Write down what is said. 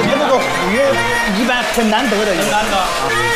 这个富裕一般很难得的，很难得。